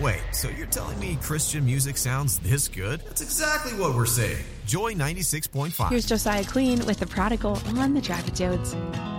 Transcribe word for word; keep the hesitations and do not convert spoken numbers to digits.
Wait, so you're telling me Christian music sounds this good? That's exactly what we're saying. Joy ninety-six point five. Here's Josiah Queen with The Prodigal on the Drive with Jodes.